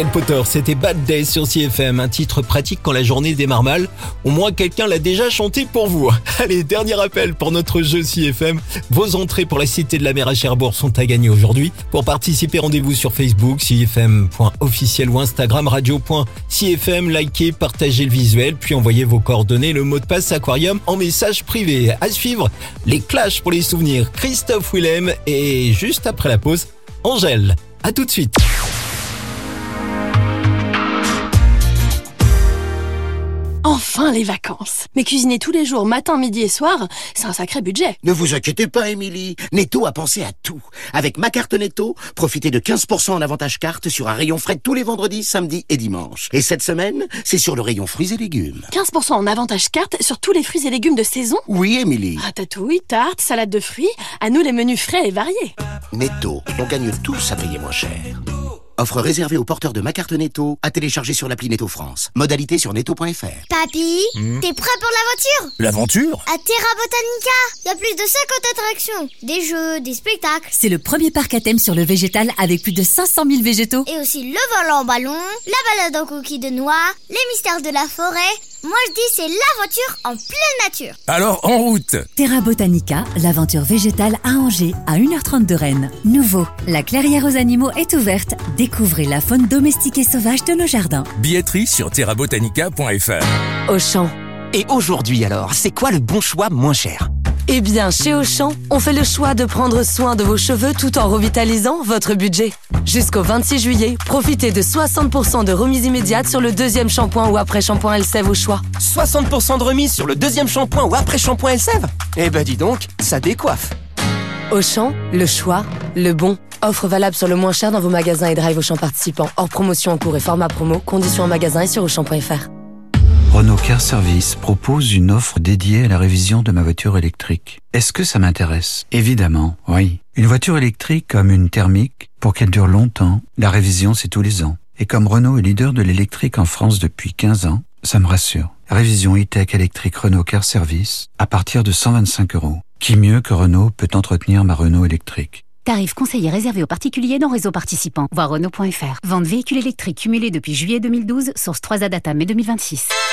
Potter, c'était Bad Day sur CFM, un titre pratique quand la journée démarre mal. Au moins quelqu'un l'a déjà chanté pour vous. Allez, dernier appel pour notre jeu CFM. Vos entrées pour la Cité de la Mer à Cherbourg sont à gagner aujourd'hui. Pour participer, rendez-vous sur Facebook, cfm.officiel ou Instagram, radio.cfm. Likez, partagez le visuel, puis envoyez vos coordonnées, le mot de passe aquarium en message privé. À suivre, les Clash pour les souvenirs, Christophe Willem et juste après la pause, Angèle. À tout de suite. Enfin les vacances. Mais cuisiner tous les jours, matin, midi et soir, c'est un sacré budget. Ne vous inquiétez pas, Émilie. Netto a pensé à tout. Avec ma carte Netto, profitez de 15% en avantage carte sur un rayon frais tous les vendredis, samedis et dimanches. Et cette semaine, c'est sur le rayon fruits et légumes. 15% en avantage carte sur tous les fruits et légumes de saison. Oui, Émilie. Ratatouille, tarte, salade de fruits, à nous les menus frais et variés. Netto, on gagne tous à payer moins cher. Offre réservée aux porteurs de ma carte Netto, à télécharger sur l'appli Netto France. Modalité sur netto.fr. Papy, t'es prêt pour l'aventure? L'aventure? À Terra Botanica, il y a plus de 50 attractions, des jeux, des spectacles. C'est le premier parc à thème sur le végétal avec plus de 500 000 végétaux. Et aussi le vol en ballon, la balade en coquille de noix, les mystères de la forêt. Moi je dis c'est l'aventure en pleine nature. Alors en route! Terra Botanica, l'aventure végétale à Angers, à 1h30 de Rennes. Nouveau, la clairière aux animaux est ouverte. Découvrez la faune domestique et sauvage de nos jardins. Billetterie sur terrabotanica.fr. Auchan. Et aujourd'hui alors, c'est quoi le bon choix moins cher? Eh bien, chez Auchan, on fait le choix de prendre soin de vos cheveux tout en revitalisant votre budget. Jusqu'au 26 juillet, profitez de 60% de remise immédiate sur le deuxième shampoing ou après-shampoing Elseve au choix. 60% de remise sur le deuxième shampoing ou après-shampoing Elseve? Eh ben dis donc, ça décoiffe. Auchan, le choix, le bon. Offre valable sur le moins cher dans vos magasins et drive Auchan participants. Hors promotion en cours et format promo. Conditions en magasin et sur Auchan.fr. Renault Car Service propose une offre dédiée à la révision de ma voiture électrique. Est-ce que ça m'intéresse? Évidemment, oui. Une voiture électrique comme une thermique, pour qu'elle dure longtemps, la révision c'est tous les ans. Et comme Renault est leader de l'électrique en France depuis 15 ans, ça me rassure. Révision e-tech électrique Renault Car Service à partir de 125 €. Qui mieux que Renault peut entretenir ma Renault électrique? Tarif conseillé réservé aux particuliers non réseau participant. Voir Renault.fr. Vente véhicule électrique cumulé depuis juillet 2012, source 3A Data mai 2026.